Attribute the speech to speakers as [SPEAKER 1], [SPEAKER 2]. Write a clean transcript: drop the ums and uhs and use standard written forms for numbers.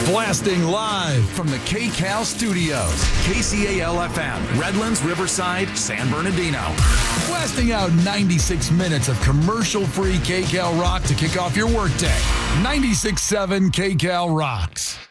[SPEAKER 1] Blasting live from the KCAL studios. KCAL FM, Redlands, Riverside, San Bernardino. Blasting out 96 minutes of commercial-free KCAL rock to kick off your workday. 96.7 KCAL rocks.